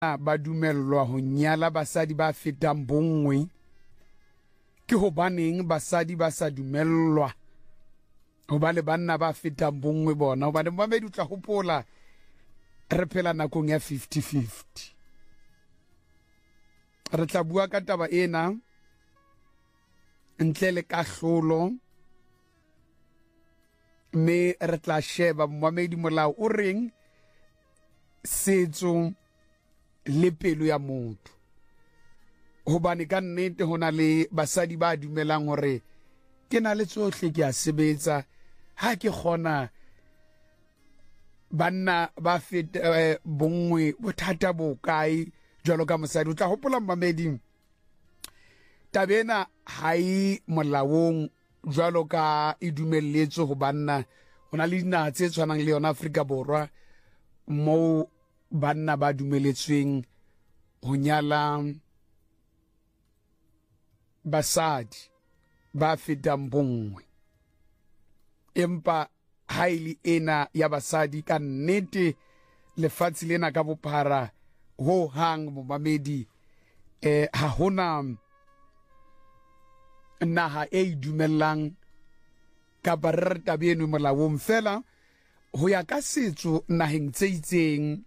ba dumellwa ho nyala basadi ba fetang bonngwe ke hobaneng basadi ba sa dumellwa ho ba le banna ba fetang bonngwe bona hobane Mohammed o tla hopola re phela nakong ya 50-50 re tla bua ka taba ena ntle le kahlolo me re tla sheba Mohammed molao o reng setso le pelo ya motho hobane ka nnete hona le basadi ba dumelang hore ke na le tsohle ke a sebetsa ha ke khona banna ba feta bongwe bothata bo kae jwalo ka mosadi o tla hopola Mohammed tabena hai molaong jwalo ka e dumelletswe ho banna hona le dinaha tse tshwanang le yona Afrika Borwa mo banna ba dumeletsweng ho nyala basadi ba fetang bonngwe empa haili ena ya basadi ka nnete lefatshe lena ka bophara ho hang Mohammed ha hona naha e dumellang ka barata beno molaong fela ho ya ka setso naheng tse itseng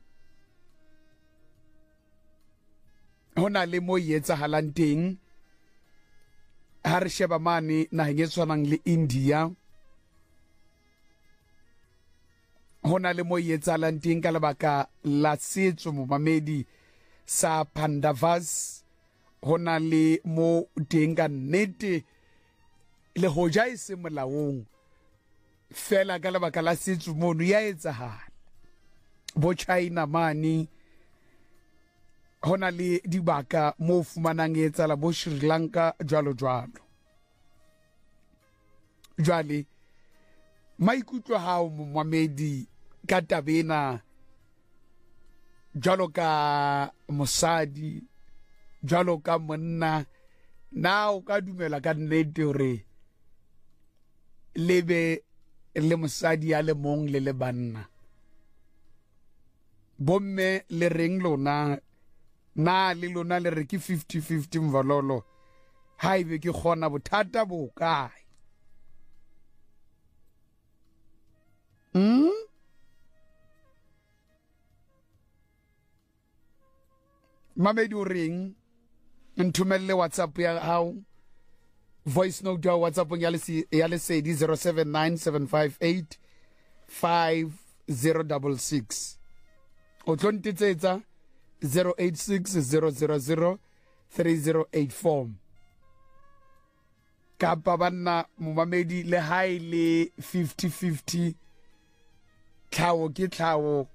hona le mo etsahalang teng ha re sheba mane naheng e tshwanang le India hona le mo etsahalang teng ka lebaka la setso Mohammed sa Pandavas hona le mo teng ka nnete le hoja e se molaong fela ka lebaka la setso mono ya etsahala bo China mane hona le dibaka mo fumanang etsala bo Sri Lanka jwalo jwale maikutlo hao Mohammed ka tabena jwalo ka mosadi jwalo ka monna na o ka dumela ka nnete hore lebe le mosadi ya le mong le banna bomme le reng lona na le lona le re ke 50-50 mvalolo haibe ke khona bothata bo kae Mohammed o reng nthumelle WhatsApp ya hao voice note ya WhatsApp ya lesedi 0797585066 o tlontsetsa 0860003084 kapa banna Mohammed le hae le 50-50 tlhawo ke tlhawo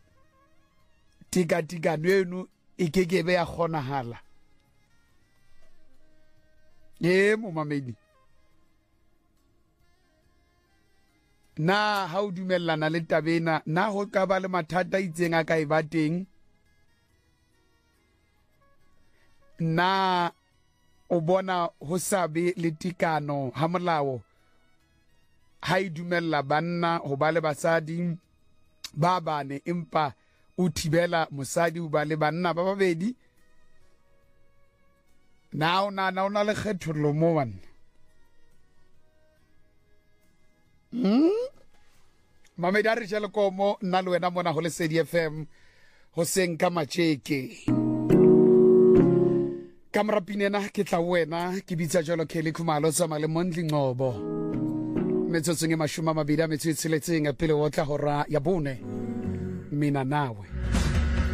tika nwenu ikekebe ya kgonahala Mohammed na ha o dumellana le tabena na ho ka ba le mathata itseng a ka e ba teng na o bona ho sabe le tikano ha molao ha e dumella banna ho ba le basadi ba bane empa o thibela mosadi o ba le banna ba babedi na ona le kgethollo mo bana Mohammed a re jele komo nna le wena mona ho Lesedi FM ho seng ka matjeke kamera pinena ke tla wena ke bitsa jalo Kelly Khumalo tsama le Mondli Ngcobo metsotsong e 26 pele o tla hora ya bone mina nawe